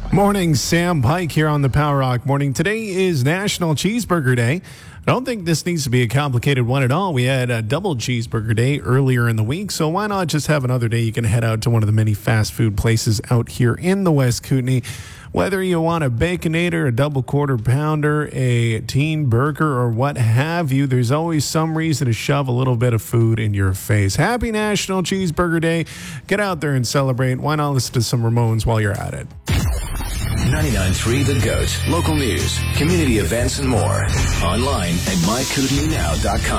Morning, Sam Pike here on the Power Rock Morning. Today is National Cheeseburger Day. I don't think this needs to be a complicated one at all. We had a double cheeseburger day earlier in the week, so why not just have another day you can head out to one of the many fast food places out here in the West Kootenay. Whether you want a Baconator, a double quarter pounder, a teen burger, or what have you, there's always some reason to shove a little bit of food in your face. Happy National Cheeseburger Day. Get out there and celebrate. Why not listen to some Ramones while you're at it? 99.3 The Goat. Local news, community events, and more. Online at mykootenaynow.com.